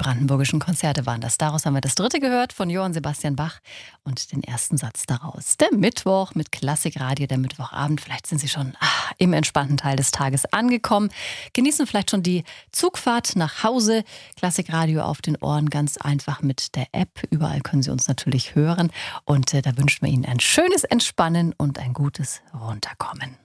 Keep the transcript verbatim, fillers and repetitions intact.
Brandenburgischen Konzerte waren das. Daraus haben wir das dritte gehört von Johann Sebastian Bach und den ersten Satz daraus. Der Mittwoch mit Klassikradio, der Mittwochabend. Vielleicht sind Sie schon ah, im entspannten Teil des Tages angekommen. Genießen vielleicht schon die Zugfahrt nach Hause. Klassikradio auf den Ohren, ganz einfach mit der App. Überall können Sie uns natürlich hören. Und äh, da wünschen wir Ihnen ein schönes Entspannen und ein gutes Runterkommen.